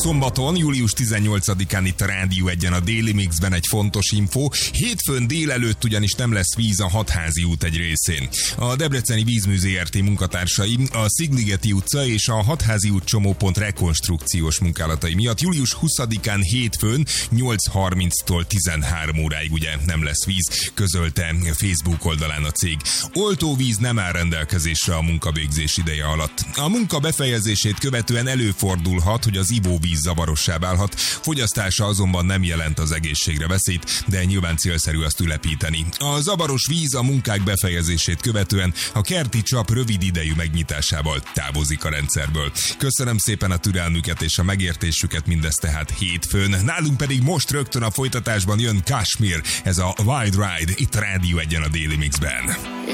Szombaton, július 18-án itt a Rádió Egyen a Daily Mixben egy fontos info. Hétfőn délelőtt ugyanis nem lesz víz a Hatházi út egy részén. A Debreceni Vízmű Zrt. Munkatársai a Szigligeti utca és a Hatházi út csomópont rekonstrukciós munkálatai miatt július 20-án hétfőn 8:30-tól 13 óráig ugye nem lesz víz, közölte Facebook oldalán a cég. Oltóvíz nem áll rendelkezésre a munkavégzés ideje alatt. A munka befejezését követően előfordulhat, hogy az ivóvíz zavarossá válhat, fogyasztása azonban nem jelent az egészségre veszélyt, de nyilván célszerű azt ülepíteni. A zavaros víz a munkák befejezését követően a kerti csap rövid idejű megnyitásával távozik a rendszerből. Köszönöm szépen a türelmüket és a megértésüket, mindez tehát hétfőn. Nálunk pedig most rögtön a folytatásban jön Kashmir, ez a Wild Ride, itt a Rádió Egyen a Daily Mixben.